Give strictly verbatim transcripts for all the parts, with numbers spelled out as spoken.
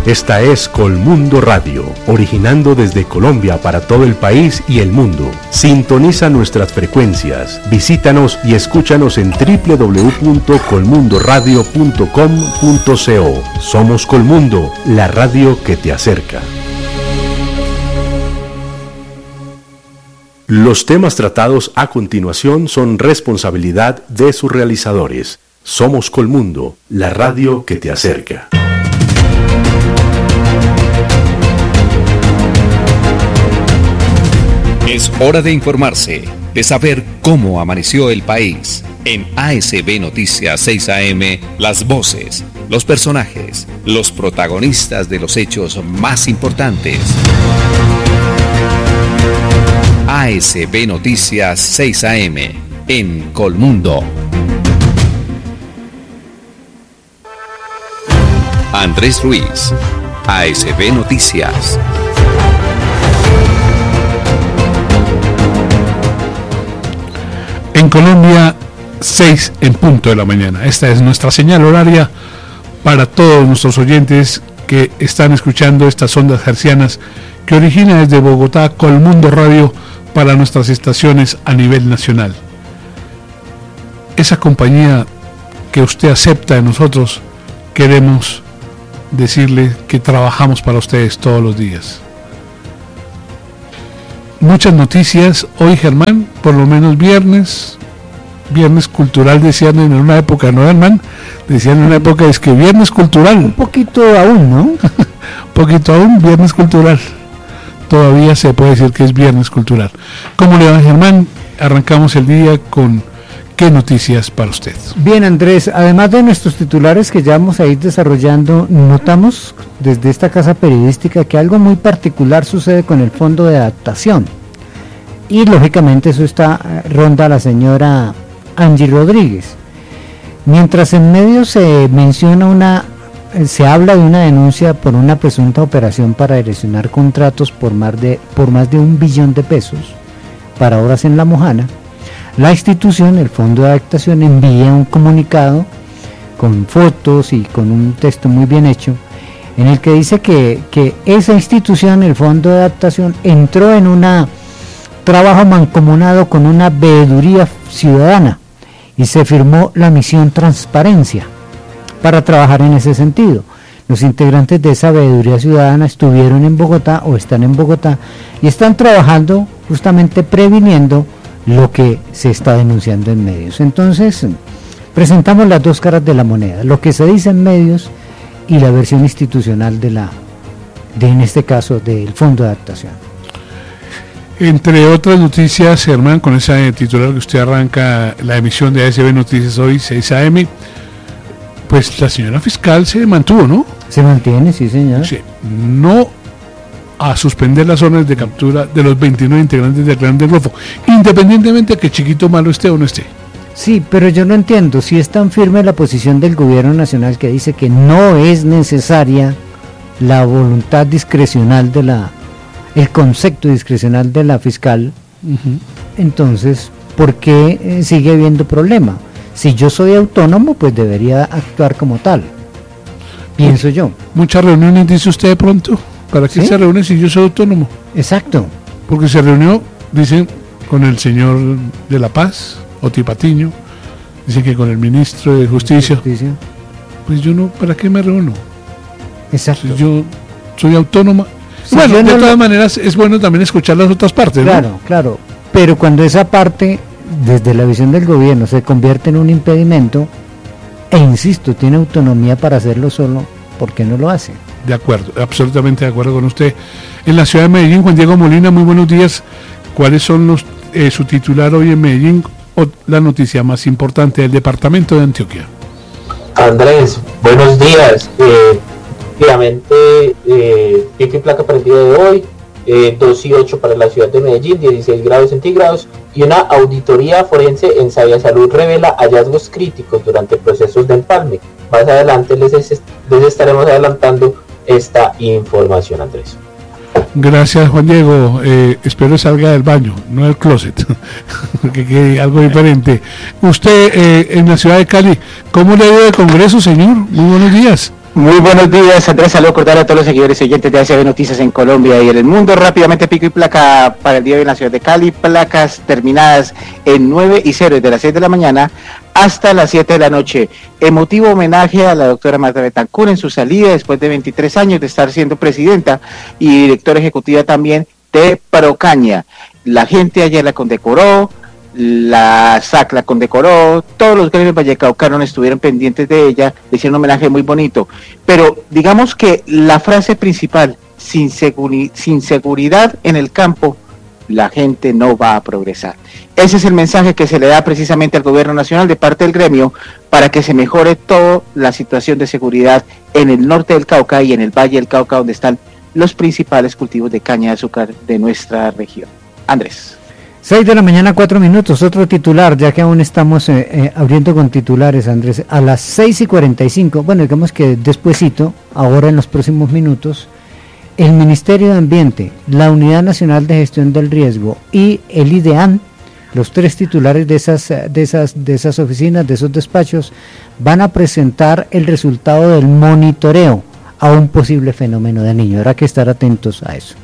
Esta es Colmundo Radio, originando desde Colombia para todo el país y el mundo. Sintoniza nuestras frecuencias, visítanos y escúchanos en doble u doble u doble u punto colmundo radio punto com punto co. Somos Colmundo, la radio que te acerca. Los temas tratados a continuación son responsabilidad de sus realizadores. Somos Colmundo, la radio que te acerca. Es hora de informarse, de saber cómo amaneció el país. En A S B Noticias seis A M, las voces, los personajes, los protagonistas de los hechos más importantes. A S B Noticias seis A M, en Colmundo. Andrés Ruiz, A S B Noticias. En Colombia, seis en punto de la mañana. Esta es nuestra señal horaria para todos nuestros oyentes que están escuchando estas ondas hercianas que origina desde Bogotá Colmundo Radio para nuestras estaciones a nivel nacional. Esa compañía que usted acepta de nosotros, queremos decirle que trabajamos para ustedes todos los días. Muchas noticias hoy, Germán, por lo menos viernes, viernes cultural decían en una época, ¿no, Germán? Decían en una época, es que viernes cultural. Un poquito aún, ¿no? Un poquito aún, viernes cultural. Todavía se puede decir que es viernes cultural. ¿Cómo le va, Germán? Arrancamos el día con ¿qué noticias para usted? Bien, Andrés, además de nuestros titulares que ya vamos a ir desarrollando, notamos desde esta casa periodística que algo muy particular sucede con el Fondo de Adaptación. Y lógicamente eso está ronda a la señora Angie Rodríguez. Mientras en medios se menciona una, se habla de una denuncia por una presunta operación para erosionar contratos por más de, por más de un billón de pesos para obras en La Mojana, la institución, el Fondo de Adaptación, envía un comunicado con fotos y con un texto muy bien hecho, en el que dice que, que esa institución, el Fondo de Adaptación, entró en un trabajo mancomunado con una veeduría ciudadana y se firmó la misión Transparencia para trabajar en ese sentido. Los integrantes de esa veeduría ciudadana estuvieron en Bogotá o están en Bogotá y están trabajando justamente previniendo lo que se está denunciando en medios. Entonces, presentamos las dos caras de la moneda, lo que se dice en medios y la versión institucional de la, de en este caso, del Fondo de Adaptación. Entre otras noticias, Germán, con ese titular que usted arranca la emisión de A S B Noticias hoy, seis A M, pues la señora fiscal se mantuvo, ¿no? Se mantiene, sí, señor. Sí, no a suspender las órdenes de captura de los veintinueve integrantes del Clan del Golfo, independientemente de que Chiquito Malo esté o no esté. Sí, pero yo no entiendo si es tan firme la posición del gobierno nacional que dice que no es necesaria la voluntad discrecional de la, el concepto discrecional de la fiscal. Uh-huh. Entonces, ¿por qué eh, sigue habiendo problema? Si yo soy autónomo, pues debería actuar como tal, pienso yo. Muchas reuniones dice usted de pronto. ¿Para qué ¿Sí? se reúne si yo soy autónomo? Exacto. Porque se reunió, dicen, con el señor de la Paz, Oti Patiño, dicen que con el ministro de Justicia. Justicia. Pues yo no, ¿para qué me reúno? Exacto. Si yo soy autónoma. Si bueno, de no todas lo... maneras es bueno también escuchar las otras partes, claro, ¿no? Claro, pero cuando esa parte, desde la visión del gobierno, se convierte en un impedimento, e insisto, tiene autonomía para hacerlo solo, ¿por qué no lo hace? De acuerdo, absolutamente de acuerdo con usted. En la ciudad de Medellín, Juan Diego Molina, muy buenos días. ¿Cuáles son los eh, su titular hoy en Medellín o la noticia más importante del departamento de Antioquia? Andrés, buenos días. Eh, Efectivamente, eh, pico y placa para el día de hoy, eh, dos y ocho para la ciudad de Medellín, dieciséis grados centígrados, y una auditoría forense en Sabia Salud revela hallazgos críticos durante procesos de empalme. Más adelante les, les estaremos adelantando esta información, Andrés. Gracias, Juan Diego. Eh, espero salga del baño, no del closet, que quede algo diferente. Usted, eh, en la ciudad de Cali, ¿cómo le ha ido de Congreso, señor? Muy buenos días. Muy buenos días, Andrés. Saludos cordiales a todos los seguidores y oyentes de A S B Noticias en Colombia y en el mundo. Rápidamente, pico y placa para el día de hoy en la ciudad de Cali. Placas terminadas en nueve y cero desde las seis de la mañana hasta las siete de la noche. Emotivo homenaje a la doctora Marta Betancur en su salida después de veintitrés años de estar siendo presidenta y directora ejecutiva también de Procaña. La gente ayer la condecoró, la S A C la condecoró, todos los gremios vallecaucanos estuvieron pendientes de ella, le hicieron un homenaje muy bonito, pero digamos que la frase principal, sin, seguri- sin seguridad en el campo, la gente no va a progresar. Ese es el mensaje que se le da precisamente al gobierno nacional de parte del gremio para que se mejore toda la situación de seguridad en el norte del Cauca y en el Valle del Cauca, donde están los principales cultivos de caña de azúcar de nuestra región. Andrés. seis de la mañana, cuatro minutos, otro titular, ya que aún estamos eh, eh, abriendo con titulares, Andrés. A las seis y cuarenta y cinco, bueno, digamos que despuesito, ahora en los próximos minutos, el Ministerio de Ambiente, la Unidad Nacional de Gestión del Riesgo y el IDEAN, los tres titulares de esas, de esas, de esas oficinas, de esos despachos, van a presentar el resultado del monitoreo a un posible fenómeno de niño. Habrá que estar atentos a eso.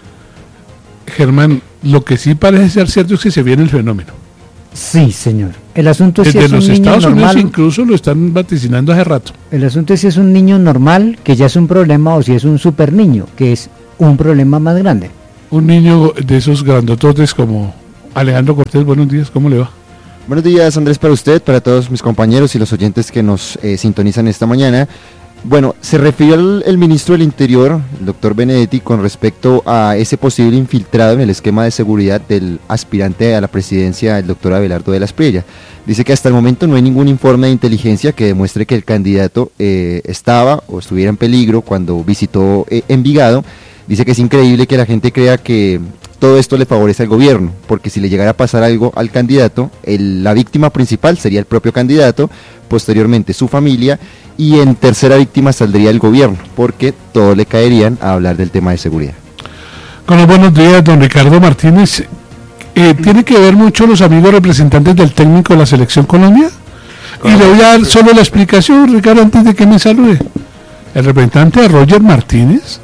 Germán, lo que sí parece ser cierto es que se viene el fenómeno. Sí, señor. El asunto es si Desde es los un niño Estados Unidos normal, incluso lo están vaticinando hace rato. el asunto es si es un niño normal, que ya es un problema, o si es un super niño, que es un problema más grande. Un niño de esos grandototes como Alejandro Cortés, buenos días, ¿cómo le va? Buenos días, Andrés, para usted, para todos mis compañeros y los oyentes que nos eh, sintonizan esta mañana. Bueno, se refirió el, el ministro del Interior, el doctor Benedetti, con respecto a ese posible infiltrado en el esquema de seguridad del aspirante a la presidencia, el doctor Abelardo de la Espriella. Dice que hasta el momento no hay ningún informe de inteligencia que demuestre que el candidato eh, estaba o estuviera en peligro cuando visitó eh, Envigado. Dice que es increíble que la gente crea que todo esto le favorece al gobierno, porque si le llegara a pasar algo al candidato, el, la víctima principal sería el propio candidato, posteriormente su familia, y en tercera víctima saldría el gobierno, porque todos le caerían a hablar del tema de seguridad. Con los buenos días, don Ricardo Martínez. Eh, ¿Tiene que ver mucho los amigos representantes del técnico de la Selección Colombia? Y le voy a dar solo la explicación, Ricardo, antes de que me salude. El representante de Roger Martínez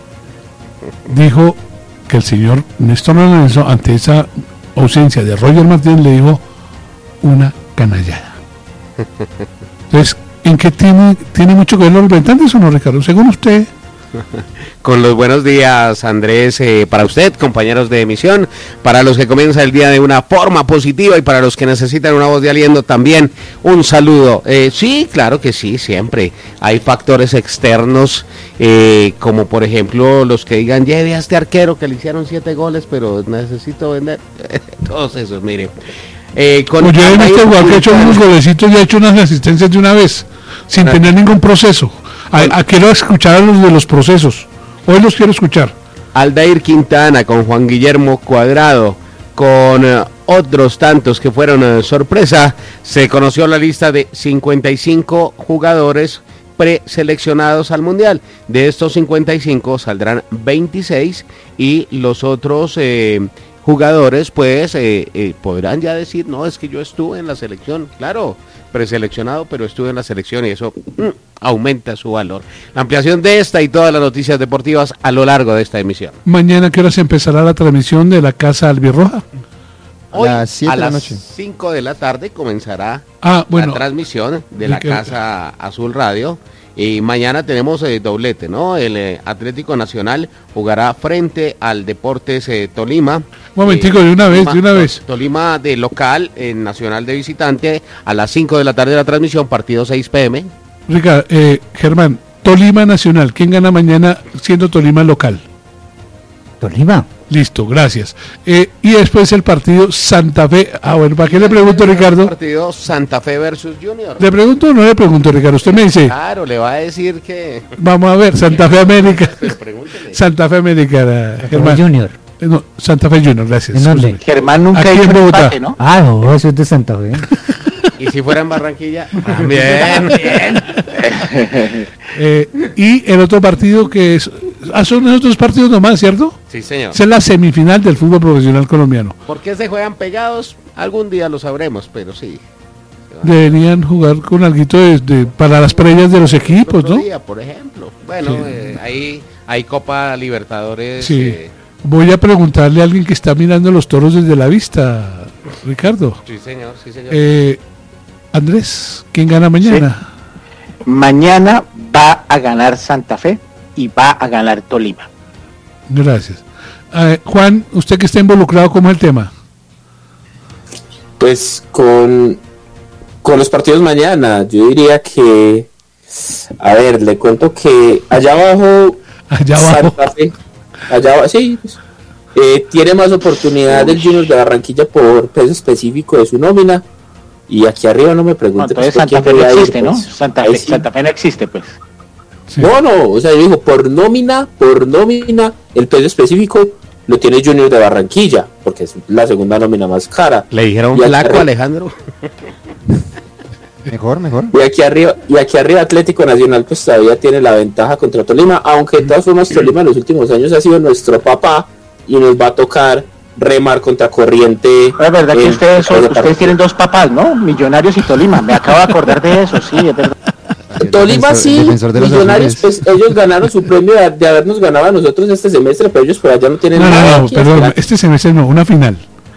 dijo que el señor Néstor Lorenzo, ante esa ausencia de Roger Martínez, le dijo una canallada. Entonces, ¿en qué tiene, tiene mucho que ver los representantes o no, Ricardo? Según usted. Con los buenos días, Andrés, eh, para usted, compañeros de emisión, para los que comienzan el día de una forma positiva y para los que necesitan una voz de aliento también, un saludo. Eh, sí, claro que sí, siempre hay factores externos, eh, como por ejemplo los que digan, lleve a este arquero que le hicieron siete goles, pero necesito vender, todos esos, mire. Eh, con Oye, en este jugador que ha hecho unos golecitos y ha hecho unas asistencias de una vez, sin ah. tener ningún proceso. A, a quiero escuchar a los de los procesos. Hoy los quiero escuchar. Aldair Quintana con Juan Guillermo Cuadrado, con uh, otros tantos que fueron uh, sorpresa. Se conoció la lista de cincuenta y cinco jugadores preseleccionados al Mundial. De estos cincuenta y cinco saldrán veintiséis y los otros eh, jugadores pues eh, eh, podrán ya decir, no, es que yo estuve en la selección. Claro, preseleccionado, pero estuve en la selección y eso mm, aumenta su valor. La ampliación de esta y todas las noticias deportivas a lo largo de esta emisión. Mañana, ¿qué hora se empezará la transmisión de la Casa Albirroja? Hoy a las, a las cinco de la tarde comenzará ah, bueno, la transmisión de la que... Casa Azul Radio. Y mañana tenemos eh, doblete, ¿no? El eh, Atlético Nacional jugará frente al Deportes eh, Tolima. Un momentico, eh, de una Tolima, vez, de una vez. Tolima de local, eh, Nacional de visitante, a las cinco de la tarde de la transmisión, partido seis pm. Ricardo, eh, Germán, Tolima Nacional, ¿quién gana mañana siendo Tolima local? Tolima. Listo, gracias. Eh, y después el partido Santa Fe. Ah, bueno, ¿para qué le pregunto, Ricardo? El partido Santa Fe versus Junior. ¿Le pregunto o no le pregunto, Ricardo? Usted me dice. Claro, le va a decir que... Vamos a ver, Santa Fe América. Santa Fe América, Germán. Junior. Eh, no, Santa Fe Junior, gracias. ¿En dónde? Germán nunca ha ido en empate, ¿no? Ah, no, eso es de Santa Fe. Y si fuera en Barranquilla, también. bien. eh, y el otro partido que es... Ah, son esos dos partidos nomás, ¿cierto? Sí, señor. Esa es la semifinal del fútbol profesional colombiano. ¿Por qué se juegan pegados? Algún día lo sabremos, pero sí. deberían jugar con alguito de, de- para las previas de los equipos, Otro ¿no? día, por ejemplo. Bueno, Sí. eh, ahí hay Copa Libertadores. Sí. eh, Voy a preguntarle a alguien que está mirando los toros desde la vista, Ricardo. sí, señor, sí, señor. Eh, Andrés, ¿quién gana mañana? Mañana va a ganar Santa Fe y va a ganar Tolima. Gracias. Eh, Juan, usted que está involucrado, ¿cómo es el tema? Pues con, con los partidos mañana, yo diría que, a ver, le cuento que allá abajo, Allá abajo. Santa Fe, allá abajo, sí, pues, eh, tiene más oportunidad del Junior de Barranquilla por peso específico de su nómina, y aquí arriba no me No, pregunten. entonces pues, Santa ¿quién Fe no voy a ir, existe, ¿no? pues. Santa Ahí Fe, sí. Santa Fe no existe, pues. Sí. No, no, o sea, yo digo, por nómina, por nómina, el peso específico lo tiene Junior de Barranquilla, porque es la segunda nómina más cara. Le dijeron y aquí flaco, arriba- Alejandro. Mejor, mejor. Y aquí arriba, y aquí arriba Atlético Nacional pues todavía tiene la ventaja contra Tolima, aunque de todas formas Tolima en los últimos años ha sido nuestro papá y nos va a tocar remar contra corriente. Es verdad que en- ustedes, son- en- ustedes tienen dos papás, ¿no? Millonarios y Tolima. Me acabo de acordar de eso, sí, es verdad. Tolima Defensor- sí, defensor de los Millonarios azules. pues ellos ganaron su premio de, de habernos ganado a nosotros este semestre, pero ellos por allá no tienen No, nada. no, no, aquí, perdón, esperar. este semestre no, una final.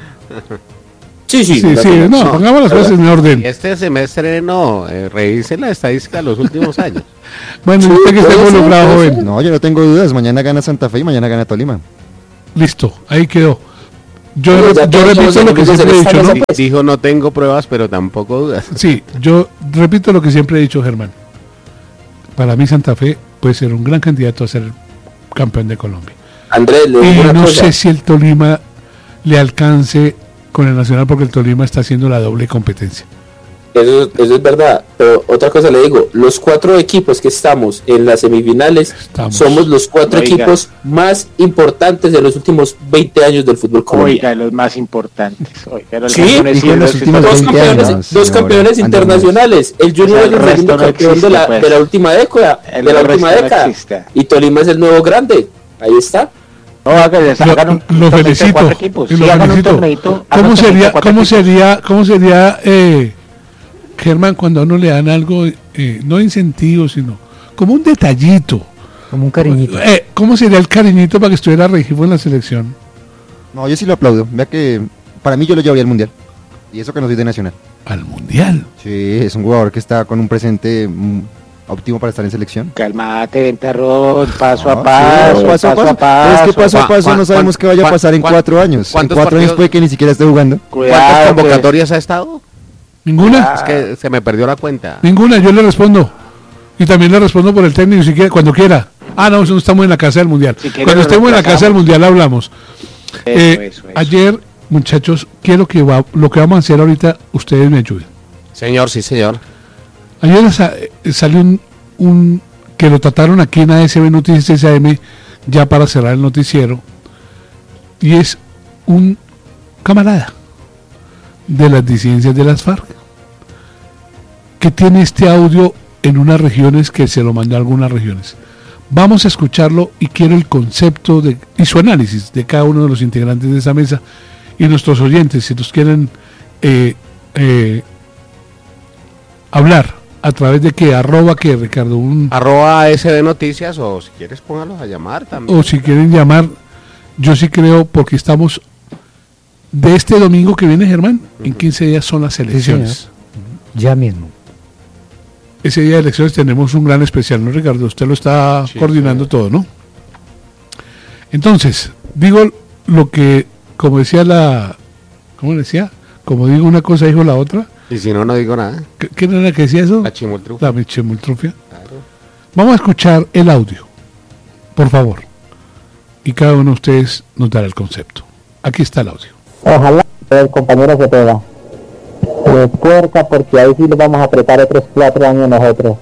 Sí, sí, Sí, una sí, final. no, pongamos las cosas en orden. Y este semestre no, eh, revise la estadística de los últimos años. Bueno, Sí, usted que está puede ser, involucrado, puede joven. No, yo no tengo dudas. Mañana gana Santa Fe y mañana gana Tolima. Listo, ahí quedó. Yo, Bueno, ya yo todos repito somos lo que enemigos siempre he de dicho, esta ¿no? mesa. Di- Dijo no tengo pruebas, pero tampoco dudas. Sí, yo repito lo que siempre he dicho, Germán. Para mí Santa Fe puede ser un gran candidato a ser campeón de Colombia. Andrés, le digo Y una no cosa. sé si el Tolima le alcance con el Nacional porque el Tolima está haciendo la doble competencia. Eso, eso es verdad, pero otra cosa le digo, los cuatro equipos que estamos en las semifinales Estamos. somos los cuatro Oiga. equipos más importantes de los últimos veinte años del fútbol colombiano. Oiga, los más importantes. Oiga, pero el Sí, resto no dijo en los existe. últimos Dos veinte campeones, años, dos señora. campeones Andrés. internacionales. El Junior O sea, es el el resto segundo no campeón existe, de, la, pues. de la última década. El de la resto última no década. existe. Y Tolima es el nuevo grande. Ahí está. No, hágales, Lo, hagan un lo torneito de felicito. cuatro equipos. Y Sí, lo hagan un felicito. torneito, hagan ¿Cómo un torneito de sería, cuatro cómo equipos. sería, cómo sería, eh, Germán, cuando a uno le dan algo, eh, no incentivo, sino como un detallito? Como un cariñito. Eh, ¿Cómo sería el cariñito para que estuviera Regifo en la selección? No, yo sí lo aplaudo. Vea que para mí yo lo llevaría al Mundial. Y eso que no soy de Nacional. Al Mundial. Sí, es un jugador que está con un presente mm, óptimo para estar en selección. Calmate, ventarrón, paso a No, paso, sí, paso a paso. Pero es que paso a ¿Cuán- paso no cuán- sabemos qué vaya a cuán- pasar en cuán- cuatro años. En cuántos cuatro años partidos- puede que ni siquiera esté jugando. ¿Cuántas Cuidado, pues. convocatorias ha estado? ¿Ninguna? Es que se me perdió la cuenta. Ninguna, yo le respondo. Y también le respondo por el técnico si quiere, cuando quiera. Ah, no, eso no estamos en la casa del Mundial. Si quiere, Cuando lo estemos en la casa del reemplazamos. Mundial hablamos. Eso, Eh, eso, eso. Ayer, muchachos, quiero que va- lo que vamos a hacer ahorita, ustedes me ayuden. Señor, sí, señor. Ayer sa- eh, salió un, un que lo trataron aquí en A S B Noticias seis A M ya para cerrar el noticiero, y es un camarada de las disidencias de las FARC que tiene este audio en unas regiones, que se lo mandó a algunas regiones. Vamos a escucharlo y quiero el concepto de, y su análisis de cada uno de los integrantes de esa mesa y nuestros oyentes, si nos quieren eh, eh, hablar a través de que arroba que Ricardo un, Arroba A S B Noticias o si quieres póngalos a llamar también. o si quieren llamar, yo sí creo, porque estamos de este domingo que viene, Germán, en quince días son las elecciones. Ya mismo. Ese día de elecciones tenemos un gran especial, ¿no, Ricardo? Usted lo está Sí, coordinando sí. todo, ¿no? Entonces, digo lo que, como decía la, ¿cómo decía? Como digo una cosa, dijo la otra. Y si no, no digo nada. ¿Qué, qué era la que decía eso? La chimoltrufa. La michemultrufia. Claro. Vamos a escuchar el audio, por favor. Y cada uno de ustedes nos dará el concepto. Aquí está el audio. Ojalá el compañero Cepeda. De puerta, porque ahí sí lo vamos a apretar otros cuatro años nosotros.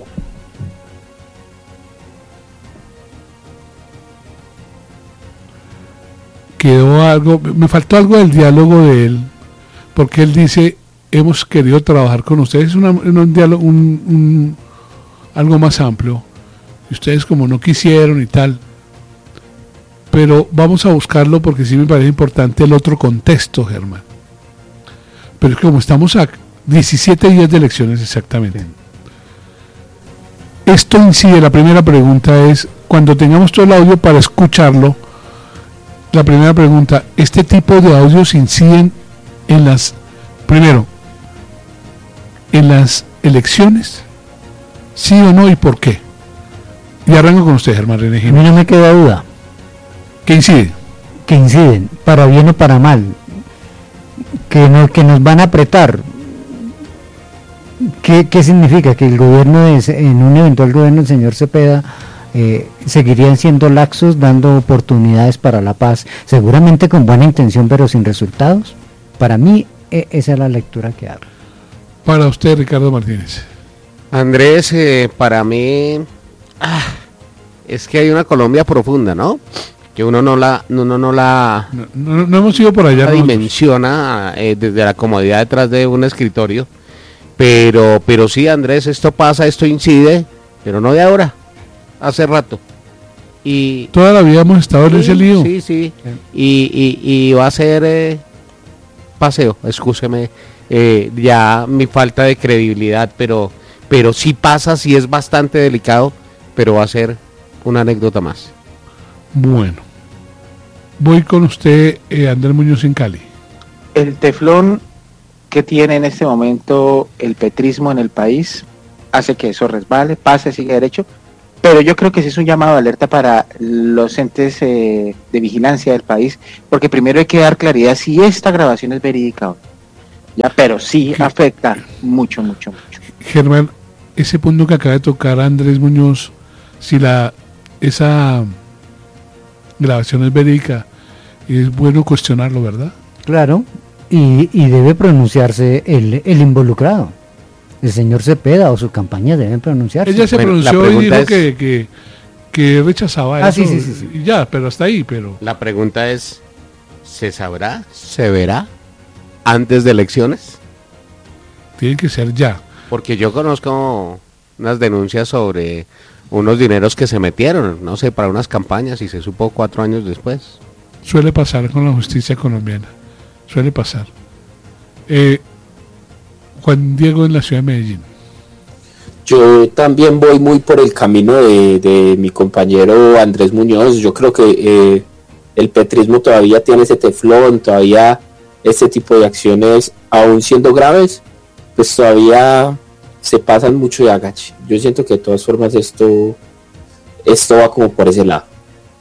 Quedó algo, me faltó algo del diálogo de él, porque él dice, hemos querido trabajar con ustedes, es una- un diálogo, un, un- algo más amplio, y ustedes como no quisieron y tal, pero vamos a buscarlo porque sí me parece importante el otro contexto, Germán. Pero es que como estamos ac- diecisiete días de elecciones exactamente. Sí. Esto incide, la primera pregunta es, cuando tengamos todo el audio para escucharlo, la primera pregunta, ¿este tipo de audios inciden en las, primero, en las elecciones? ¿Sí o no y por qué? Y arranco con usted, Germán René Jiménez. A mí no me queda duda. ¿Qué incide? Que inciden, para bien o para mal. Que, no, que nos van a apretar. ¿Qué, ¿Qué significa? Que el gobierno, de, en un eventual gobierno del señor Cepeda, eh, seguirían siendo laxos, dando oportunidades para la paz, seguramente con buena intención, pero sin resultados. Para mí, e, esa es la lectura que hago. Para usted, Ricardo Martínez. Andrés, eh, para mí, ah, es que hay una Colombia profunda, ¿no? Que uno no la, uno no la, no, no, no hemos ido por allá. La dimensiona eh, desde la comodidad detrás de un escritorio. Pero, pero sí, Andrés, esto pasa, esto incide, pero no de ahora, hace rato. Y toda la vida hemos estado sí, en ese lío. Sí, sí, y, y, y va a ser eh, paseo, excúseme, eh, ya mi falta de credibilidad, pero, pero sí pasa, sí es bastante delicado, pero va a ser una anécdota más. Bueno, voy con usted, eh, Andrés Muñoz en Cali. El teflón que tiene en este momento el petrismo en el país hace que eso resbale, pase, siga derecho, pero yo creo que sí es un llamado de alerta para los entes eh, de vigilancia del país, porque primero hay que dar claridad si esta grabación es verídica o no, ya, pero sí afecta mucho, mucho, mucho. Germán, ese punto que acaba de tocar Andrés Muñoz, si la esa grabación es verídica, es bueno cuestionarlo, ¿verdad? Claro. Y, y debe pronunciarse el, el involucrado, el señor Cepeda o su campaña deben pronunciarse. Ella se bueno, pronunció y dijo es... que, que, que rechazaba ah, eso. Sí, sí, sí, sí. Y ya, pero hasta ahí. Pero la pregunta es, ¿se sabrá, se verá antes de elecciones? Tiene que ser ya. Porque yo conozco unas denuncias sobre unos dineros que se metieron, no sé, para unas campañas y se supo cuatro años después. Suele pasar con la justicia colombiana. Suele pasar. Eh, Juan Diego en la ciudad de Medellín. Yo también voy muy por el camino de, de mi compañero Andrés Muñoz. Yo creo que eh, el petrismo todavía tiene ese teflón, todavía este tipo de acciones, aún siendo graves, pues todavía se pasan mucho de agache. Yo siento que de todas formas esto, esto va como por ese lado.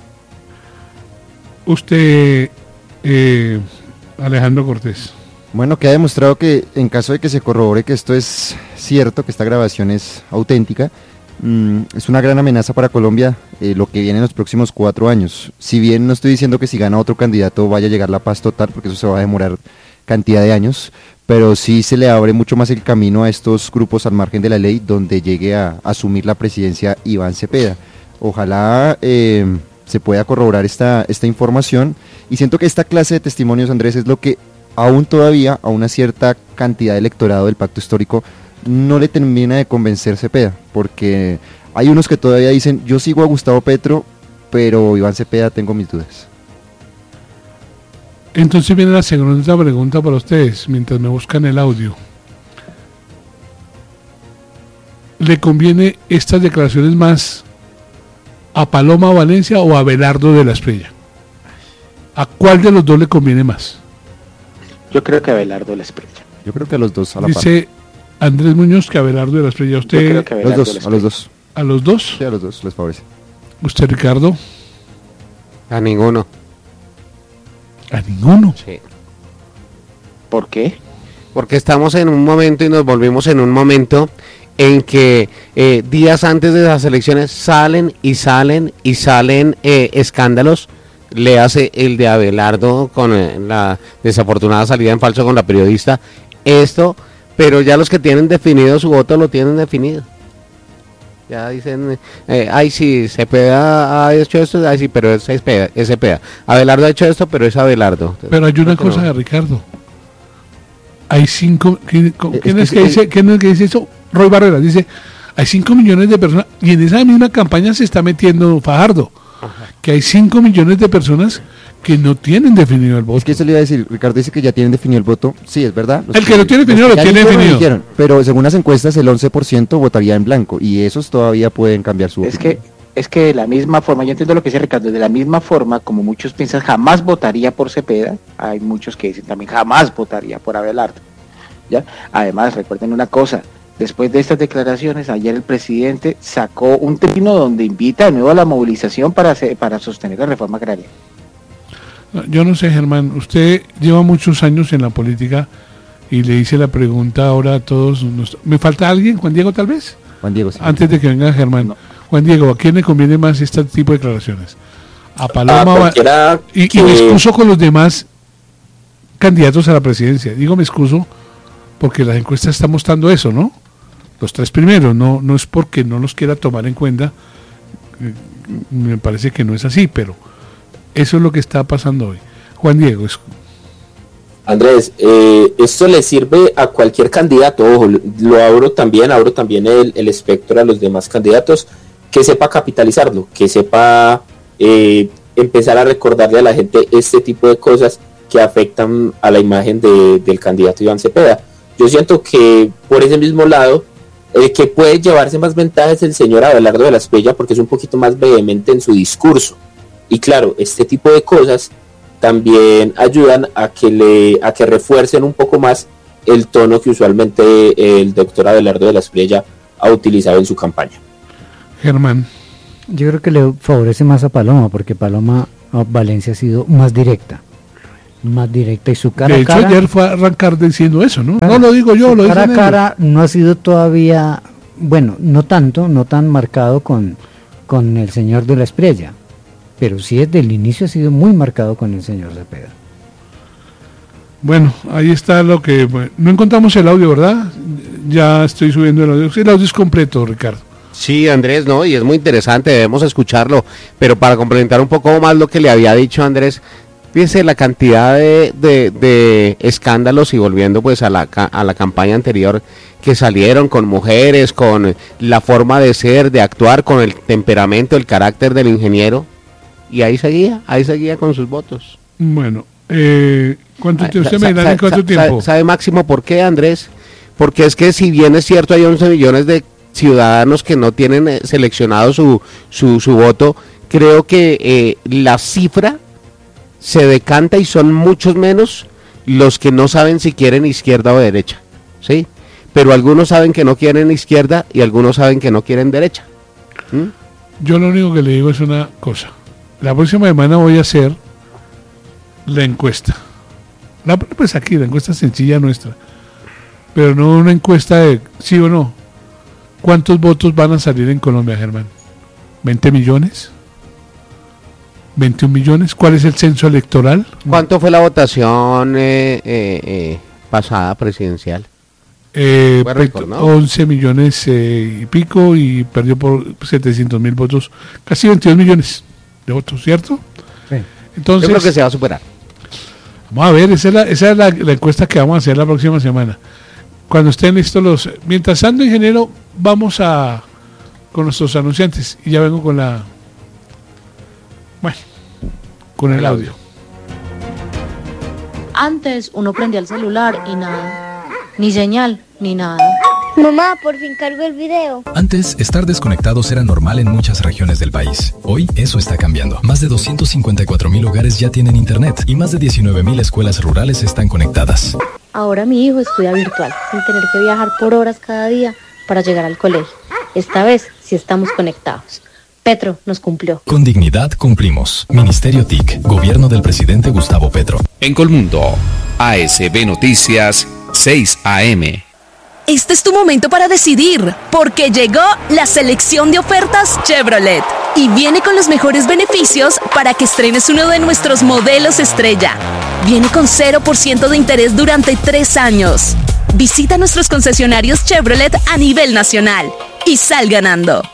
Usted... Eh, Alejandro Cortés. Bueno, que ha demostrado que en caso de que se corrobore que esto es cierto, que esta grabación es auténtica, mmm, es una gran amenaza para Colombia eh, lo que viene en los próximos cuatro años. Si bien no estoy diciendo que si gana otro candidato vaya a llegar la paz total, porque eso se va a demorar cantidad de años, pero sí se le abre mucho más el camino a estos grupos al margen de la ley donde llegue a asumir la presidencia Iván Cepeda. Ojalá... Eh, se pueda corroborar esta, esta información, y siento que esta clase de testimonios, Andrés, es lo que aún todavía a una cierta cantidad de electorado del pacto histórico no le termina de convencer Cepeda, porque hay unos que todavía dicen, yo sigo a Gustavo Petro, pero Iván Cepeda tengo mis dudas. Entonces viene la segunda pregunta para ustedes, mientras me buscan el audio. ¿Le conviene estas declaraciones más a Paloma Valencia o a Abelardo de la Espriella? ¿A cuál de los dos le conviene más? Yo creo que a Abelardo de la Espriella. Yo creo que a los dos a la Dice par. Andrés Muñoz que a Abelardo de la Espriella. ¿Usted? Yo creo que a los dos, a los dos. ¿A los dos? Sí, a los dos les favorece. ¿Usted, Ricardo? A ninguno. ¿A ninguno? Sí. ¿Por qué? Porque estamos en un momento y nos volvimos en un momento en que eh, días antes de las elecciones salen y salen y salen eh, escándalos. Le hace el de Abelardo con eh, la desafortunada salida en falso con la periodista. Esto, pero ya los que tienen definido su voto lo tienen definido. Ya dicen, eh, ay sí, Cepeda ha hecho esto, ay sí, pero es Cepeda, es Cepeda. Abelardo ha hecho esto, pero es Abelardo. Pero hay una pero, cosa de Ricardo. Hay cinco, ¿quién, ¿quién es es que que sí, dice, quién es que dice eso? Roy Barreras dice, hay cinco millones de personas, y en esa misma campaña se está metiendo Fajardo, ajá, que hay cinco millones de personas que no tienen definido el voto. Es que eso le iba a decir, Ricardo dice que ya tienen definido el voto. Sí, es verdad. El que, que lo tiene definido lo tiene definido. Dijeron, pero según las encuestas el once por ciento votaría en blanco y esos todavía pueden cambiar su voto. Es que es que de la misma forma, yo entiendo lo que dice Ricardo, de la misma forma como muchos piensan jamás votaría por Cepeda, hay muchos que dicen también jamás votaría por Abelardo. ¿Ya? Además, recuerden una cosa, después de estas declaraciones, ayer el presidente sacó un trino donde invita de nuevo a la movilización para, hacer, para sostener la reforma agraria. Yo no sé, Germán, usted lleva muchos años en la política y le hice la pregunta ahora a todos. Nos... ¿Me falta alguien? ¿Juan Diego tal vez? Juan Diego, sí. Antes de que venga Germán. No. Juan Diego, ¿a quién le conviene más este tipo de declaraciones? A Paloma a y, que... y me excuso con los demás candidatos a la presidencia. Digo me excuso porque las encuestas están mostrando eso, ¿no? Los tres primeros, no, no es porque no los quiera tomar en cuenta, me parece que no es así, pero eso es lo que está pasando hoy. Juan Diego. Es... Andrés, eh, esto le sirve a cualquier candidato, ojo, lo abro también, abro también el, el espectro a los demás candidatos, que sepa capitalizarlo, que sepa eh, empezar a recordarle a la gente este tipo de cosas que afectan a la imagen de, del candidato Iván Cepeda. Yo siento que por ese mismo lado, el que puede llevarse más ventaja es el señor Abelardo de la Espriella, porque es un poquito más vehemente en su discurso. Y claro, este tipo de cosas también ayudan a que le a que refuercen un poco más el tono que usualmente el doctor Abelardo de la Espriella ha utilizado en su campaña. Germán. Yo creo que le favorece más a Paloma, porque Paloma a Valencia ha sido más directa. Más directa y su cara a cara. De hecho, ayer fue a arrancar diciendo eso, ¿no? Cara, no lo digo yo, lo digo. Cara a cara no ha sido todavía, bueno, no tanto, no tan marcado con, con el señor de la Espriella, pero sí desde el inicio ha sido muy marcado con el señor Cepeda. Bueno, ahí está lo que... Bueno, no encontramos el audio, ¿verdad? Ya estoy subiendo el audio. El audio es completo, Ricardo. Sí, Andrés, no, y es muy interesante, debemos escucharlo, pero para complementar un poco más lo que le había dicho Andrés, fíjese la cantidad de, de, de escándalos y volviendo pues a la, a la campaña anterior que salieron con mujeres, con la forma de ser, de actuar, con el temperamento, el carácter del ingeniero, y ahí seguía, ahí seguía con sus votos. Bueno, eh, ¿cuánto tiempo usted me da en cuánto tiempo? ¿Sabe, sabe Máximo por qué, Andrés? Porque es que si bien es cierto hay once millones de ciudadanos que no tienen eh, seleccionado su, su, su voto, creo que eh, la cifra se decanta y son muchos menos los que no saben si quieren izquierda o derecha, ¿sí? Pero algunos saben que no quieren izquierda y algunos saben que no quieren derecha. ¿Mm? Yo lo único que le digo es una cosa. La próxima semana voy a hacer la encuesta. La, pues aquí, la encuesta sencilla nuestra. Pero no una encuesta de sí o no. ¿Cuántos votos van a salir en Colombia, Germán? ¿veinte millones? ¿veintiún millones? ¿Cuál es el censo electoral? ¿Cuánto fue la votación eh, eh, eh, pasada presidencial? Eh, récord, ¿no? once millones eh, y pico y perdió por setecientos mil votos, casi veintidós millones de votos, ¿cierto? Sí. Entonces, yo creo que se va a superar. Vamos a ver, esa es, la, esa es la, la encuesta que vamos a hacer la próxima semana. Cuando estén listos los... Mientras tanto, ingeniero, vamos a con nuestros anunciantes y ya vengo con la... Bueno, con el audio. Antes uno prendía el celular y nada, ni señal, ni nada. Mamá, por fin cargo el video. Antes, estar desconectados era normal en muchas regiones del país. Hoy, eso está cambiando. Más de doscientos cincuenta y cuatro mil hogares ya tienen internet y más de diecinueve mil escuelas rurales están conectadas. Ahora mi hijo estudia virtual, sin tener que viajar por horas cada día para llegar al colegio. Esta vez, sí estamos conectados. Petro nos cumplió. Con dignidad cumplimos. Ministerio T I C, Gobierno del Presidente Gustavo Petro. En Colmundo, A S B Noticias, seis A M. Este es tu momento para decidir, porque llegó la selección de ofertas Chevrolet y viene con los mejores beneficios para que estrenes uno de nuestros modelos estrella. Viene con cero por ciento de interés durante tres años. Visita nuestros concesionarios Chevrolet a nivel nacional y sal ganando.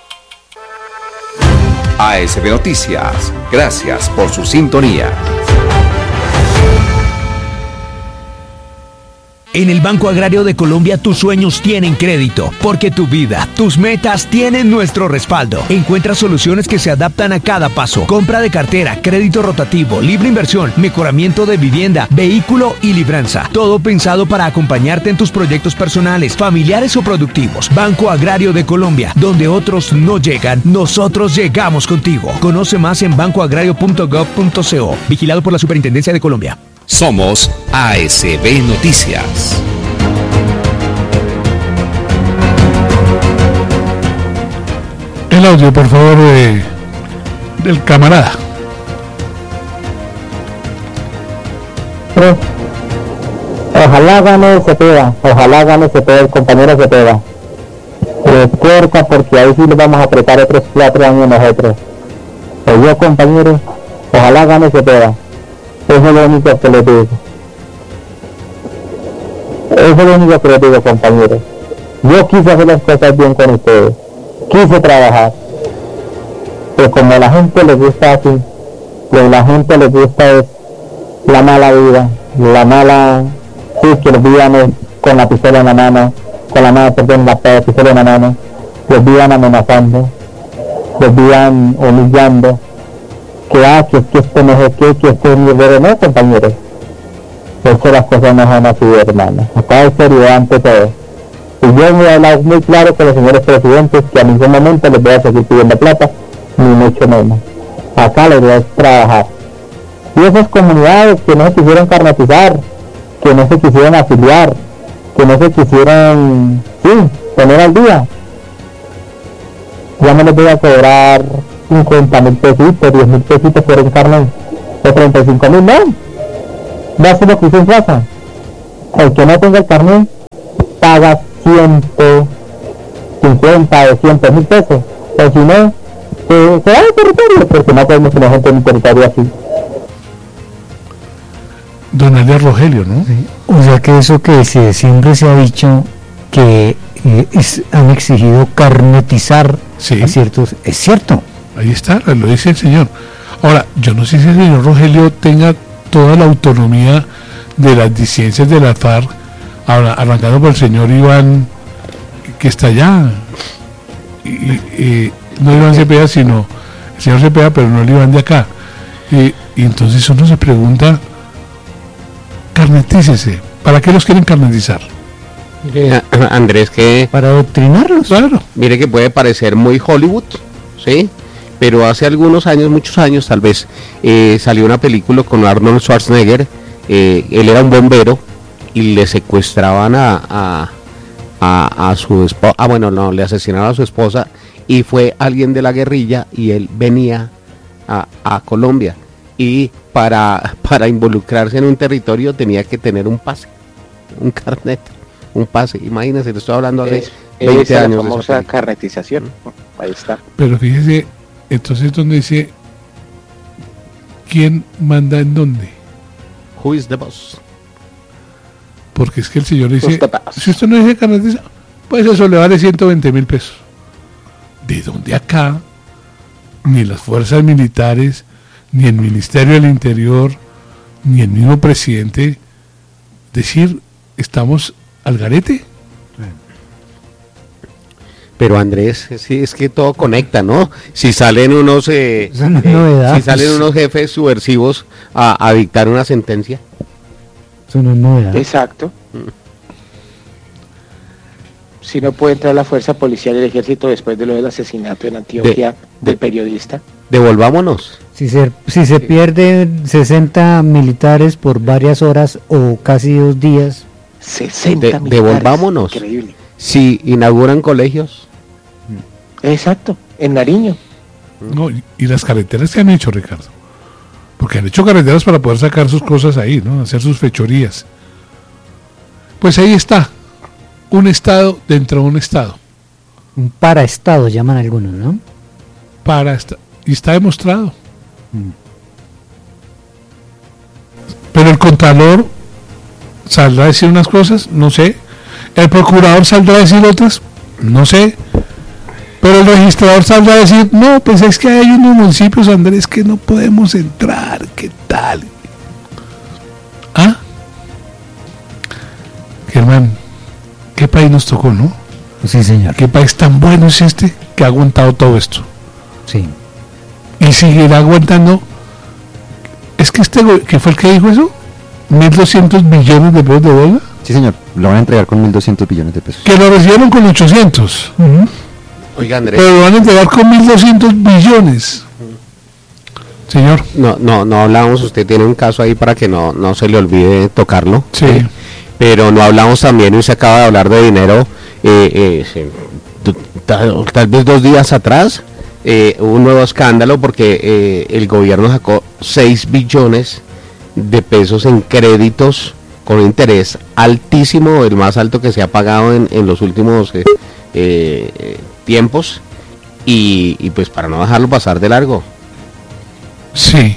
A S B Noticias, gracias por su sintonía. En el Banco Agrario de Colombia tus sueños tienen crédito, porque tu vida, tus metas tienen nuestro respaldo. Encuentra soluciones que se adaptan a cada paso. Compra de cartera, crédito rotativo, libre inversión, mejoramiento de vivienda, vehículo y libranza. Todo pensado para acompañarte en tus proyectos personales, familiares o productivos. Banco Agrario de Colombia, donde otros no llegan, nosotros llegamos contigo. Conoce más en banco agrario punto gov punto co. Vigilado por la Superintendencia de Colombia. Somos A S B Noticias. El audio, por favor, de, del camarada. Ojalá gane Cepeda, ojalá gane Cepeda, el compañero Cepeda. Eh, puerca, porque ahí sí le vamos a apretar otros cuatro años nosotros. Pues yo, compañero, ojalá gane Cepeda. Eso es lo único que les digo. Eso es lo único que les digo, compañeros. Yo quise hacer las cosas bien con ustedes. Quise trabajar. Pero como a la gente les gusta así, lo que a la gente les gusta es la mala vida, la mala... Sí, que los vivan con la pistola en la mano, con la mano, perdón, la pistola en la mano, los vivan amenazando, los vivan humillando. Que ah, que, que esto no es que, que esto es mi error, no, compañeros. Por eso las cosas no son así, hermano. Acá es serio ante todo. Y yo me he hablado muy claro con los señores presidentes que a ningún momento les voy a seguir pidiendo plata, ni mucho menos. Acá les voy a trabajar. Y esas comunidades que no se quisieron carnetizar, que no se quisieron afiliar, que no se quisieron, sí, poner al día, ya me les voy a cobrar cincuenta mil pesitos, diez mil pesitos por un carnet, o treinta y cinco mil, no, va a ser lo que usted pasa. El que no tenga el carnet paga ciento cincuenta o ciento mil pesos, o si no, se, se va al territorio, porque no podemos tener gente en un territorio así. Don Elias Rogelio, ¿no? Sí. O sea que eso que se, siempre se ha dicho que eh, es, han exigido carnetizar sí. a ciertos, es cierto. Ahí está, lo dice el señor. Ahora, yo no sé si el señor Rogelio tenga toda la autonomía de las disidencias de la FARC, ahora, arrancando por el señor Iván, que, que está allá. Y, y, no Iván Cepeda, sino el señor Cepeda, pero no el Iván de acá. Y, y entonces uno se pregunta, carnetícese. ¿Para qué los quieren carnetizar? Mire, Andrés, que... Para adoctrinarlos. Claro. Mire que puede parecer muy Hollywood, ¿sí? Pero hace algunos años, muchos años tal vez, eh, salió una película con Arnold Schwarzenegger. Eh, él era un bombero y le secuestraban a, a, a, a su esposa. Ah, bueno, no, le asesinaron a su esposa y fue alguien de la guerrilla y él venía a, a Colombia. Y para, para involucrarse en un territorio tenía que tener un pase, un carnet, un pase. Imagínense, le estoy hablando hace es, veinte esa años. La famosa carnetización. Ahí está. Pero fíjese, entonces donde dice, ¿quién manda en dónde? Who is the boss? Porque es que el señor dice, si usted no dice carnetizar, pues eso le vale ciento veinte mil pesos. ¿De dónde acá? Ni las fuerzas militares, ni el Ministerio del Interior, ni el mismo presidente decir, estamos al garete. Pero Andrés, sí, es que todo conecta, ¿no? Si salen unos eh, no eh, si salen unos jefes subversivos a, a dictar una sentencia. Eso no es novedad. Exacto. Si no puede entrar la fuerza policial y el ejército después de lo del asesinato en Antioquia de, del periodista. Devolvámonos. Si se, si se pierden sesenta militares por varias horas o casi dos días. sesenta de, militares. Devolvámonos. Increíble. Si inauguran colegios. Exacto, en Nariño. No, y, y las carreteras que han hecho, Ricardo. Porque han hecho carreteras para poder sacar sus cosas ahí, ¿no? Hacer sus fechorías. Pues ahí está. Un estado dentro de un estado. Un paraestado llaman algunos, ¿no? Para esta, y está demostrado. Mm. Pero el contralor saldrá a decir unas cosas, no sé. El procurador saldrá a decir otras, no sé. Pero el registrador saldrá a decir, no, pues es que hay unos municipios, Andrés, que no podemos entrar, ¿qué tal? ¿Ah? Germán, ¿qué país nos tocó, no? Sí, señor. ¿Qué país tan bueno es este que ha aguantado todo esto? Sí. Y seguirá aguantando. Es que este, ¿qué fue el que dijo eso? mil doscientos billones de pesos de deuda. Sí, señor, lo van a entregar con mil doscientos billones de pesos. Que lo recibieron con ochocientos. Uh-huh. Oiga, Andrés. Pero lo van a entregar con mil doscientos billones. Señor. No, no, no hablamos, usted tiene un caso ahí para que no, no se le olvide tocarlo. Sí. ¿eh? Pero no hablamos también, y usted acaba de hablar de dinero, eh, eh, tal, tal vez dos días atrás, eh, hubo un nuevo escándalo porque eh, el gobierno sacó seis billones de pesos en créditos con interés altísimo, el más alto que se ha pagado en, en los últimos eh, eh, tiempos, y, y pues para no dejarlo pasar de largo. Sí.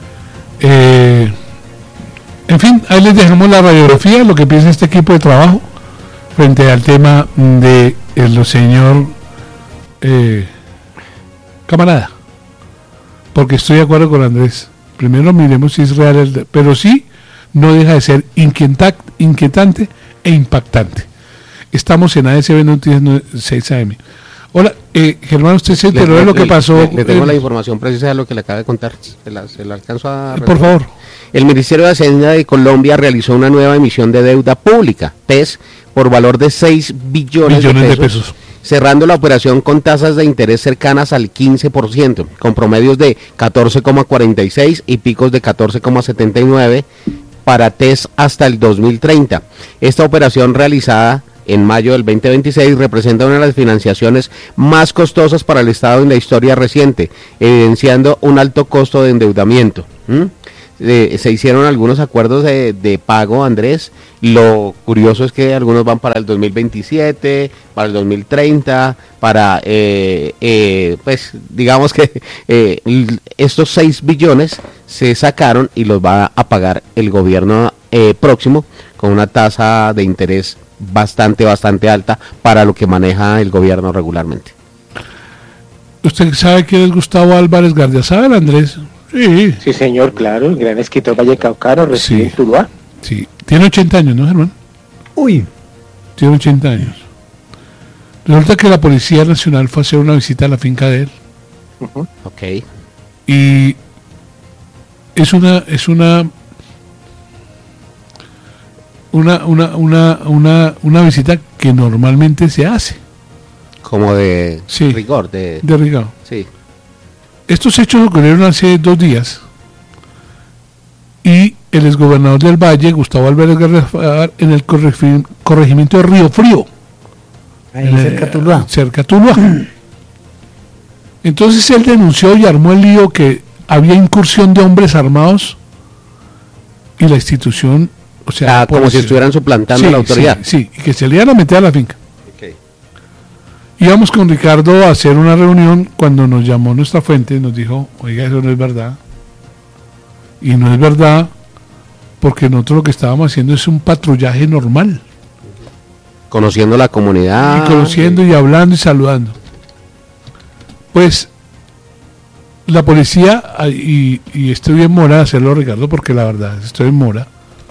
Eh, en fin, ahí les dejamos la radiografía, lo que piensa este equipo de trabajo frente al tema de el señor eh, camarada, porque estoy de acuerdo con Andrés. Primero miremos si es real, el, pero sí no deja de ser inquieta, inquietante e impactante. Estamos en A S B Noticias seis A M. Hola, eh, Germán, ¿usted se enteró de lo que pasó? Le, le tengo eh, la información precisa de lo que le acaba de contar. Se la, se la alcanzo a... Eh, por favor. El Ministerio de Hacienda de Colombia realizó una nueva emisión de deuda pública, T E S, por valor de seis billones, billones de, de pesos, pesos, cerrando la operación con tasas de interés cercanas al quince por ciento, con promedios de catorce coma cuarenta y seis y picos de catorce coma setenta y nueve para T E S hasta el dos mil treinta. Esta operación realizada en mayo del veinte veintiséis representa una de las financiaciones más costosas para el Estado en la historia reciente, evidenciando un alto costo de endeudamiento. ¿Mm? Eh, se hicieron algunos acuerdos de, de pago, Andrés. Lo curioso es que algunos van para el dos mil veintisiete, para el dos mil treinta, para, eh, eh, pues, digamos que eh, estos seis billones se sacaron y los va a pagar el gobierno eh, próximo con una tasa de interés bastante, bastante alta para lo que maneja el gobierno regularmente. ¿Usted sabe quién es Gustavo Álvarez Gardiazabal, Andrés? Sí. Sí, señor, claro, el gran escritor vallecaucano, reside Sí. en Tuluá. Sí, tiene ochenta años, ¿no, Germán? Uy. Tiene ochenta años. Resulta que la Policía Nacional fue a hacer una visita a la finca de él. Uh-huh. Ok. Y es una, es una, una, una, una, una, una visita que normalmente se hace. Como de Sí. rigor, de... De rigor. Sí. Estos hechos ocurrieron hace dos días y el exgobernador del Valle, Gustavo Álvarez Gardiazabal, en el corregi- corregimiento de Río Frío, Ahí en el- cerca de Tuluá. cerca de Tuluá. Entonces él denunció y armó el lío que había incursión de hombres armados y la institución, o sea, Ah, como policía- si estuvieran suplantando Sí, la autoridad. Sí, sí, y que se le iban a meter a la finca. Ok. Íbamos con Ricardo a hacer una reunión cuando nos llamó nuestra fuente y nos dijo, oiga, eso no es verdad. Y no es verdad porque nosotros lo que estábamos haciendo es un patrullaje normal. Conociendo la comunidad. Y conociendo y hablando y saludando. Pues la policía, ah, y, y estoy en mora de hacerlo, Ricardo, porque la verdad, estoy en mora.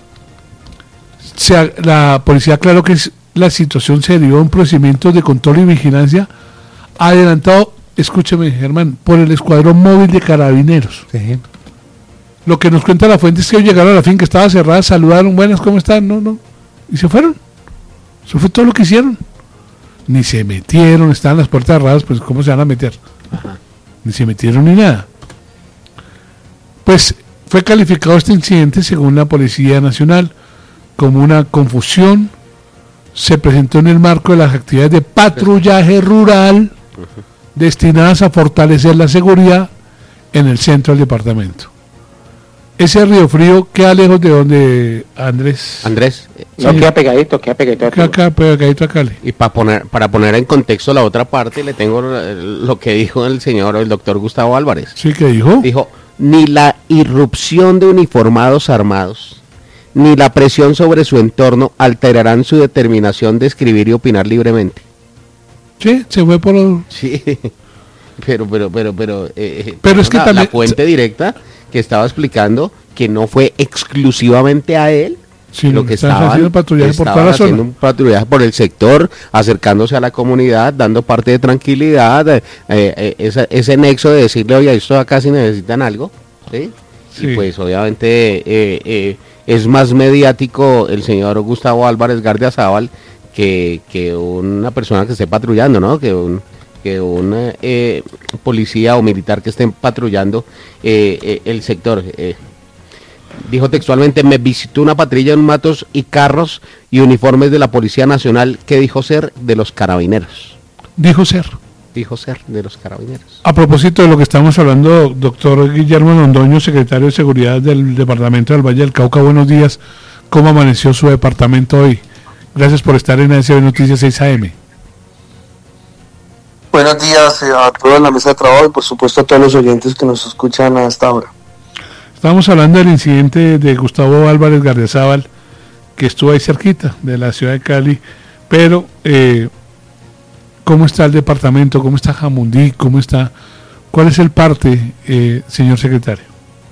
Se ha- la policía, claro que es, la situación se derivó de un procedimiento de control y vigilancia adelantado, escúcheme, Germán, por el escuadrón móvil de carabineros. Sí. Lo que nos cuenta la fuente es que llegaron a la finca, estaba cerrada, saludaron, buenas, ¿cómo están? No, no. Y se fueron. Eso fue todo lo que hicieron. Ni se metieron, estaban las puertas cerradas, pues ¿cómo se van a meter? Ajá. Ni se metieron ni nada. Pues fue calificado este incidente, según la Policía Nacional, como una confusión. Se presentó en el marco de las actividades de patrullaje rural destinadas a fortalecer la seguridad en el centro del departamento. Ese Río Frío queda lejos de donde, Andrés. Andrés. No, Sí. queda pegadito, queda pegadito. a Queda Tuluá. acá pegadito a Cali. Y para poner, para poner en contexto la otra parte, le tengo lo que dijo el señor, el doctor Gustavo Álvarez. Sí, que dijo. Dijo, ni la irrupción de uniformados armados, ni la presión sobre su entorno alterarán su determinación de escribir y opinar libremente. Sí, se fue por los... Sí, pero, pero, pero, pero... eh, Pero es que la, también- la fuente directa que estaba explicando que no fue exclusivamente a él, Sí, lo que están estaban haciendo patrullaje por estaban toda la haciendo zona. un patrullaje por el sector, acercándose a la comunidad, dando parte de tranquilidad, eh, eh, ese, ese nexo de decirle, oye, esto acá si necesitan algo, ¿sí? Sí. Y pues obviamente eh, eh, es más mediático el señor Gustavo Álvarez Gardiazabal que, que una persona que esté patrullando, ¿no? Que un, que un eh, policía o militar que esté patrullando eh, eh, el sector. Eh, Dijo textualmente, me visitó una patrulla en matos y carros y uniformes de la Policía Nacional que dijo ser de los carabineros. Dijo ser. Dijo ser de los carabineros. A propósito de lo que estamos hablando, doctor Guillermo Londoño, secretario de Seguridad del Departamento del Valle del Cauca, buenos días. ¿Cómo amaneció su departamento hoy? Gracias por estar en A S B Noticias seis A M. Buenos días eh, a toda la mesa de trabajo y por supuesto a todos los oyentes que nos escuchan hasta ahora. Estamos hablando del incidente de Gustavo Álvarez Gardiazabal, que estuvo ahí cerquita de la ciudad de Cali, pero eh, ¿cómo está el departamento? ¿Cómo está Jamundí? ¿Cómo está? ¿Cuál es el parte, eh, señor secretario?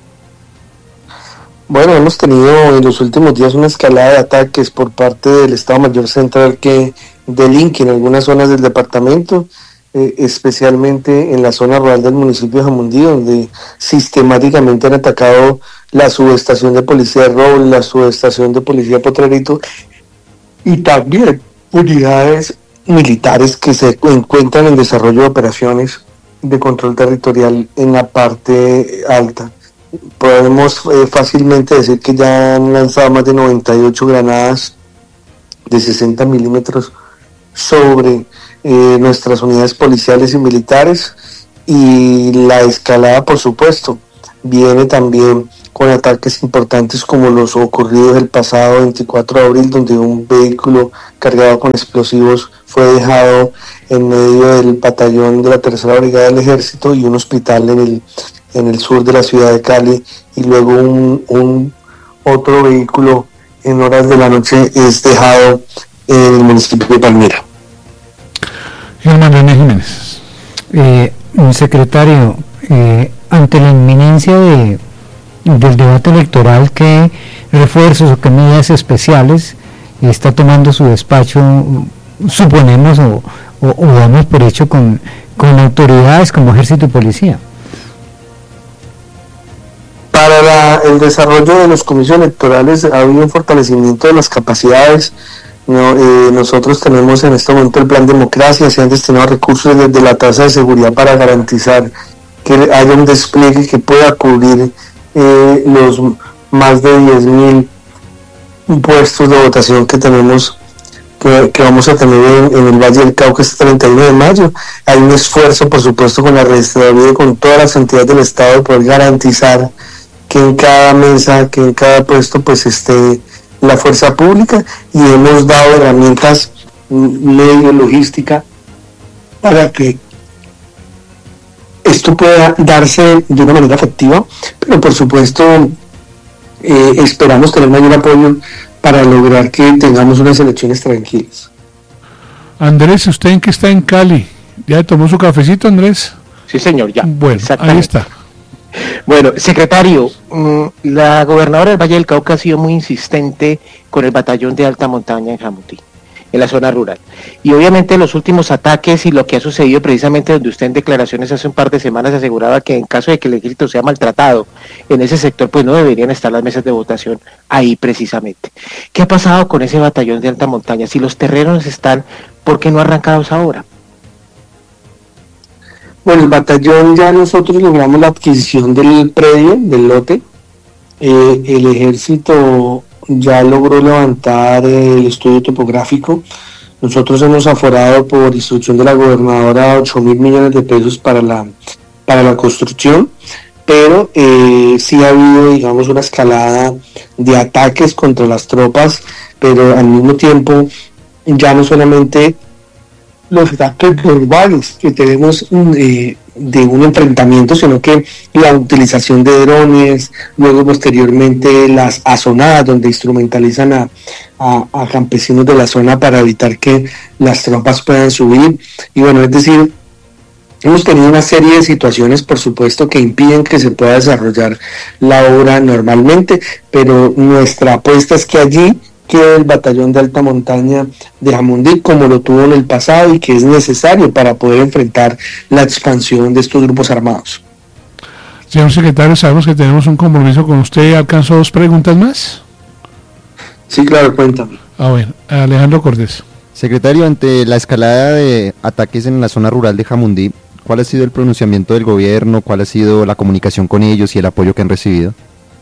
Bueno, hemos tenido en los últimos días una escalada de ataques por parte del Estado Mayor Central que delinque en algunas zonas del departamento, eh, especialmente en la zona rural del municipio de Jamundí, donde sistemáticamente han atacado la subestación de policía de Roble, la subestación de policía de Potrerito y también unidades militares que se encuentran en desarrollo de operaciones de control territorial en la parte alta. Podemos eh, fácilmente decir que ya han lanzado más de noventa y ocho granadas de sesenta milímetros sobre eh, nuestras unidades policiales y militares, y la escalada, por supuesto, viene también con ataques importantes como los ocurridos el pasado veinticuatro de abril, donde un vehículo cargado con explosivos fue dejado en medio del batallón de la tercera brigada del ejército y un hospital en el en el sur de la ciudad de Cali, y luego un, un otro vehículo en horas de la noche es dejado en el municipio de Palmira. Germán René Jiménez. Eh, secretario, eh, ante la inminencia de, del debate electoral, ¿qué refuerzos o qué medidas especiales está tomando su despacho, suponemos, o, o, o damos por hecho con, con autoridades como Ejército y Policía? Para la, el desarrollo de los comicios electorales ha habido un fortalecimiento de las capacidades. No, eh, nosotros tenemos en este momento el plan Democracia, se han destinado recursos desde la tasa de seguridad para garantizar que haya un despliegue que pueda cubrir eh, los más de diez mil puestos de votación que tenemos, que, que vamos a tener en, en el Valle del Cauca este treinta y uno de mayo. Hay un esfuerzo, por supuesto, con la registraduría y con todas las entidades del Estado de poder garantizar que en cada mesa, que en cada puesto pues esté la fuerza pública, y hemos dado herramientas, medio, logística, para que esto pueda darse de una manera efectiva, pero por supuesto eh, esperamos tener mayor apoyo para lograr que tengamos unas elecciones tranquilas. Andrés, ¿usted en qué está en Cali? ¿Ya tomó su cafecito, Andrés? Sí, señor, ya. Bueno, ahí está. Bueno, secretario, la gobernadora del Valle del Cauca ha sido muy insistente con el batallón de alta montaña en Jamundí, en la zona rural. Y obviamente los últimos ataques y lo que ha sucedido precisamente donde usted en declaraciones hace un par de semanas aseguraba que en caso de que el ejército sea maltratado en ese sector, pues no deberían estar las mesas de votación ahí precisamente. ¿Qué ha pasado con ese batallón de alta montaña? Si los terrenos están, ¿por qué no arrancados ahora? Bueno, el batallón, ya nosotros logramos la adquisición del predio, del lote. Eh, el ejército ya logró levantar el estudio topográfico. Nosotros hemos aforado por instrucción de la gobernadora ocho mil millones de pesos para la, para la construcción, pero eh, sí ha habido, digamos, una escalada de ataques contra las tropas, pero al mismo tiempo ya no solamente los ataques verbales que tenemos eh, de un enfrentamiento, sino que la utilización de drones, luego posteriormente las azonadas donde instrumentalizan a, a, a campesinos de la zona para evitar que las tropas puedan subir. Y bueno, es decir, Hemos tenido una serie de situaciones, por supuesto, que impiden que se pueda desarrollar la obra normalmente, pero nuestra apuesta es que allí quede el batallón de alta montaña de Jamundí como lo tuvo en el pasado y que es necesario para poder enfrentar la expansión de estos grupos armados. Señor secretario, sabemos que tenemos un compromiso con usted. ¿Alcanzó dos preguntas más? Sí, claro, cuéntame. Ah, bueno, Alejandro Cortés. Secretario, ante la escalada de ataques en la zona rural de Jamundí, ¿cuál ha sido el pronunciamiento del gobierno? ¿Cuál ha sido la comunicación con ellos y el apoyo que han recibido?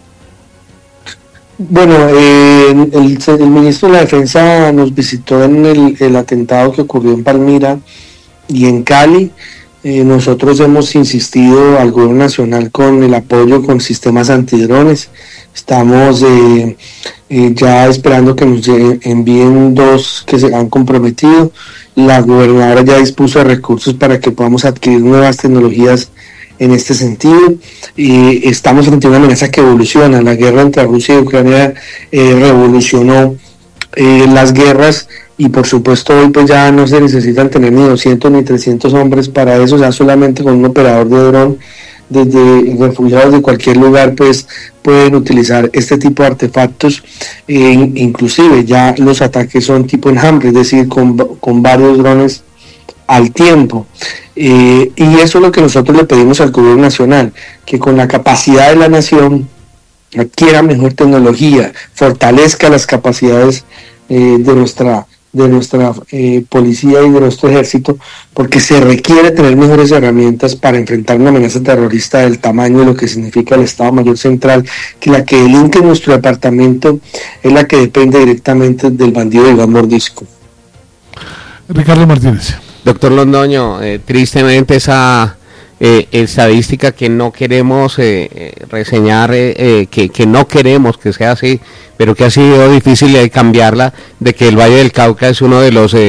Bueno, eh, el, el ministro de la Defensa nos visitó en el, el atentado que ocurrió en Palmira y en Cali. Eh, nosotros hemos insistido al gobierno nacional con el apoyo con sistemas antidrones. Estamos eh, eh, ya esperando que nos envíen dos que se han comprometido. La gobernadora ya dispuso de recursos para que podamos adquirir nuevas tecnologías en este sentido. Y estamos frente a una amenaza que evoluciona. La guerra entre Rusia y Ucrania eh, revolucionó eh, las guerras, y por supuesto hoy pues ya no se necesitan tener ni doscientos ni trescientos hombres para eso, ya solamente con un operador de dron desde refugiados de cualquier lugar pues pueden utilizar este tipo de artefactos. Eh, inclusive ya los ataques son tipo enjambre, es decir, con, con varios drones al tiempo. Eh, y eso es lo que nosotros le pedimos al gobierno nacional, que con la capacidad de la nación adquiera mejor tecnología, fortalezca las capacidades eh, de nuestra de nuestra eh, policía y de nuestro ejército, porque se requiere tener mejores herramientas para enfrentar una amenaza terrorista del tamaño de lo que significa el Estado Mayor Central, que la que delinque en nuestro departamento es la que depende directamente del bandido Iván Mordisco. Ricardo Martínez. Doctor Londoño, eh, tristemente esa eh, estadística que no queremos eh, eh, reseñar, eh, eh, que, que no queremos que sea así, pero que ha sido difícil de cambiarla, de que el Valle del Cauca es uno de los eh,